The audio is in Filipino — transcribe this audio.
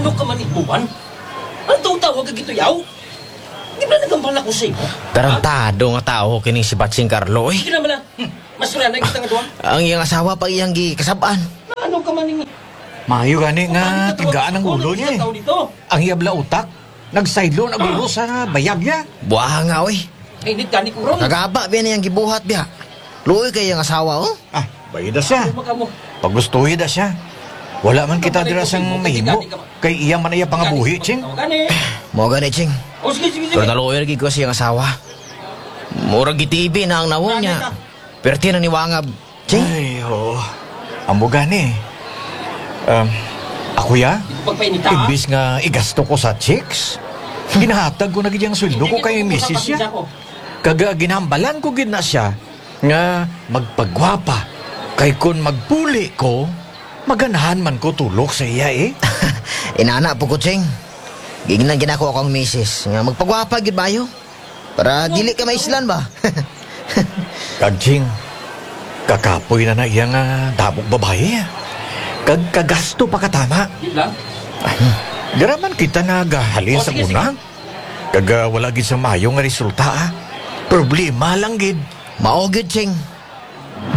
Ano ka man ibuwan? Ang tawag ka gito yaw? Di ba nagambal ako sa iyo? Tarantado nga tao kining si Batsing Carlo eh. Sige naman na. Masura na kita nga doon. Ang iyang asawa pa iyang gikasabaan. Ano ka man ini? Mayo gani nga tigaan ang ulo niya eh. Ang iyabla utak, nagsaydlo na gulo sa bayag niya. Buha nga oy. Kainit ka ni Kurong. Kagaba biya niyang gibuhat biya. Luoy kay iyang asawa oh. Ah, bayida siya. Ano ka mo? Pagustuhin da siya. Wala man kita dira sang mahimo. Kay iyang manaya pangabuhi, Ching. Mo gani Ching. O sige, sige, sige. Pero naluoy lagi ko siyang asawa. Murag gitibi na ang nawong niya. Perti na niwangab. Ching. Ay, oo. Amo gani. Ako ya? Pagpainita ha? Imbis nga igasto ko sa chicks, ginahatag ko na gid ang sweldo ko kay misis siya. Kaga ginambalan ko gid na siya nga magpagwapa. Kay kun magpuli ko, maganahan man ko tulok sa iya eh. Inana po ko Ching. Gingnan ginako akong misis. Nga magpagwapa gid bayo. Para dili ka maislan ba? Kagching, kakapoy na iya nga dabog babae. Kagasto pa katama. Yun lang. Garaman kita nagahalin sa sige, unang. Kaga wala gid sa mayo nga resulta ah. Problema lang gid. Mao gid Ching.